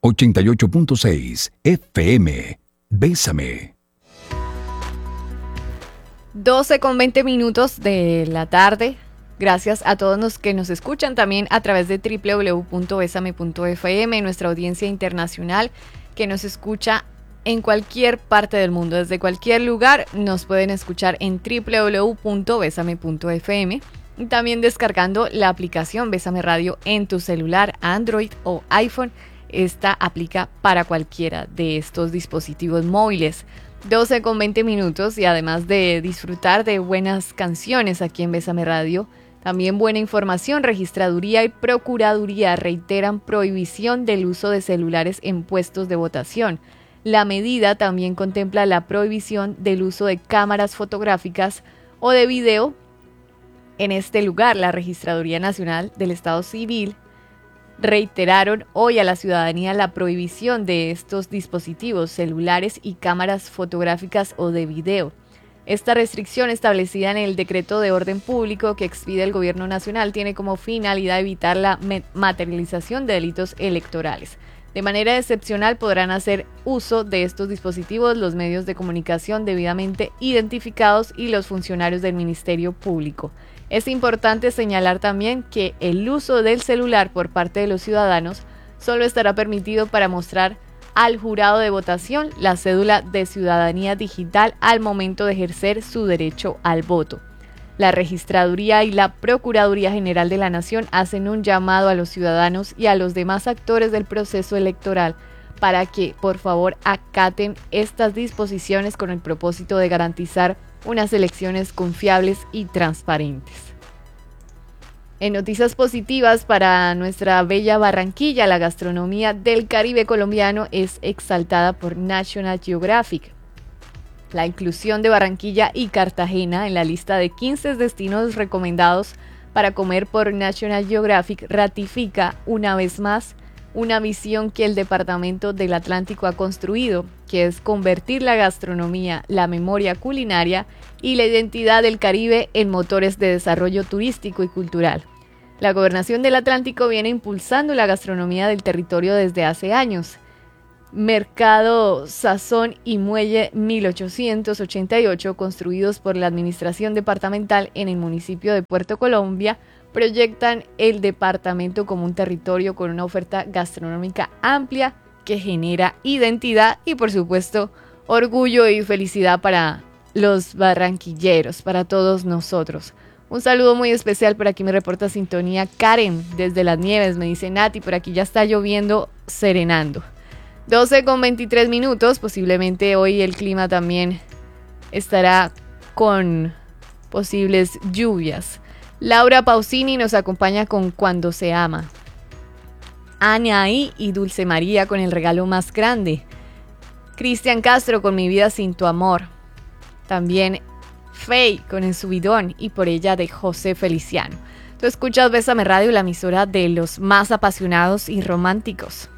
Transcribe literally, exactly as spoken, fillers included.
ochenta y ocho punto seis F M. Bésame. doce con veinte minutos de la tarde. Gracias a todos los que nos escuchan también a través de doble u doble u doble u punto besame punto f m, nuestra audiencia internacional que nos escucha en cualquier parte del mundo, desde cualquier lugar nos pueden escuchar en doble u doble u doble u punto besame punto f m y también descargando la aplicación Bésame Radio en tu celular, Android o iPhone. Esta aplica para cualquiera de estos dispositivos móviles. doce con veinte minutos y además de disfrutar de buenas canciones aquí en Bésame Radio, también buena información. Registraduría y Procuraduría reiteran prohibición del uso de celulares en puestos de votación. La medida también contempla la prohibición del uso de cámaras fotográficas o de video. En este lugar, la Registraduría Nacional del Estado Civil reiteraron hoy a la ciudadanía la prohibición de estos dispositivos, celulares y cámaras fotográficas o de video. Esta restricción, establecida en el Decreto de Orden Público que expide el Gobierno Nacional, tiene como finalidad evitar la materialización de delitos electorales. De manera excepcional podrán hacer uso de estos dispositivos los medios de comunicación debidamente identificados y los funcionarios del Ministerio Público. Es importante señalar también que el uso del celular por parte de los ciudadanos solo estará permitido para mostrar al jurado de votación la cédula de ciudadanía digital al momento de ejercer su derecho al voto. La Registraduría y la Procuraduría General de la Nación hacen un llamado a los ciudadanos y a los demás actores del proceso electoral para que, por favor, acaten estas disposiciones con el propósito de garantizar unas elecciones confiables y transparentes. En noticias positivas para nuestra bella Barranquilla, la gastronomía del Caribe colombiano es exaltada por National Geographic. La inclusión de Barranquilla y Cartagena en la lista de quince destinos recomendados para comer por National Geographic ratifica una vez más una visión que el Departamento del Atlántico ha construido, que es convertir la gastronomía, la memoria culinaria y la identidad del Caribe en motores de desarrollo turístico y cultural. La Gobernación del Atlántico viene impulsando la gastronomía del territorio desde hace años. Mercado Sazón y Muelle mil ochocientos ochenta y ocho, construidos por la Administración Departamental en el municipio de Puerto Colombia, proyectan el departamento como un territorio con una oferta gastronómica amplia que genera identidad y, por supuesto, orgullo y felicidad para los barranquilleros, para todos nosotros. Un saludo muy especial, por aquí me reporta sintonía Karen desde Las Nieves, me dice Nati, por aquí ya está lloviendo, serenando. doce con veintitrés minutos, posiblemente hoy el clima también estará con posibles lluvias. Laura Pausini nos acompaña con Cuando se ama. Anaí y Dulce María con El regalo más grande. Cristian Castro con Mi vida sin tu amor. También Faye con El subidón y Por ella de José Feliciano. Tú escuchas Bésame Radio, la emisora de los más apasionados y románticos.